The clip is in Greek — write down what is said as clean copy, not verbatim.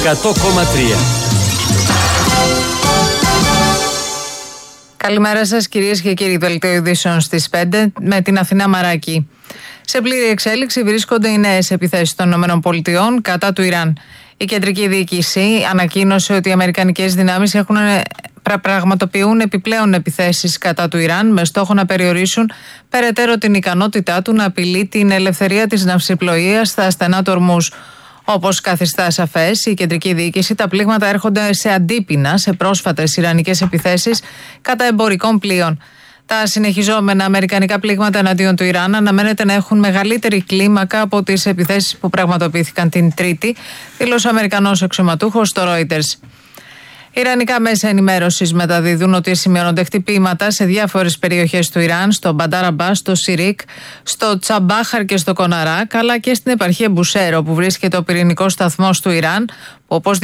100,3. Καλημέρα σας κυρίες και κύριοι, δελτίο ειδήσεων στις 5 με την Αθηνά Μαράκη. Σε πλήρη εξέλιξη βρίσκονται οι νέες επιθέσεις των ΗΠΑ κατά του Ιράν. Η κεντρική διοίκηση ανακοίνωσε ότι οι αμερικανικές δυνάμεις πραγματοποιούν επιπλέον επιθέσεις κατά του Ιράν με στόχο να περιορίσουν περαιτέρω την ικανότητά του να απειλεί την ελευθερία της ναυσιπλοείας στα στενά του Ορμούζ. Όπως καθιστά σαφές, η κεντρική διοίκηση, τα πλήγματα έρχονται σε αντίπεινα σε πρόσφατες ιρανικές επιθέσεις κατά εμπορικών πλοίων. Τα συνεχιζόμενα αμερικανικά πλήγματα εναντίον του Ιράν αναμένεται να έχουν μεγαλύτερη κλίμακα από τις επιθέσεις που πραγματοποιήθηκαν την Τρίτη, δήλωσε ο Αμερικανός αξιωματούχος στο Reuters. Ιρανικά μέσα ενημέρωσης μεταδίδουν ότι σημειώνονται χτυπήματα σε διάφορες περιοχές του Ιράν, στο Μπαντάρ Αμπάς, στο Σιρίκ, στο Τσαμπάχαρ και στο Κοναράκ, αλλά και στην επαρχία Μπουσέρο, που βρίσκεται ο πυρηνικός σταθμός του Ιράν, που όπως